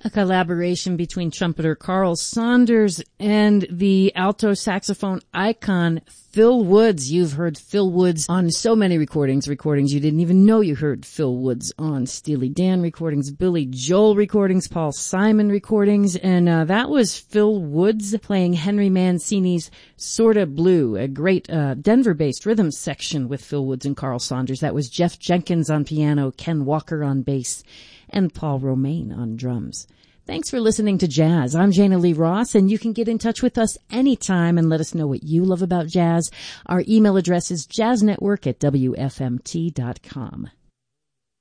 A collaboration between trumpeter Carl Saunders and the alto saxophone icon Phil Woods. You've heard Phil Woods on so many recordings you didn't even know you heard Phil Woods on. Steely Dan recordings, Billy Joel recordings, Paul Simon recordings, and that was Phil Woods playing Henry Mancini's Sorta Blue, a great Denver-based rhythm section with Phil Woods and Carl Saunders. That was Jeff Jenkins on piano, Ken Walker on bass, and Paul Romaine on drums. Thanks for listening to Jazz. I'm Jana Lee Ross, and you can get in touch with us anytime and let us know what you love about jazz. Our email address is jazznetwork@wfmt.com.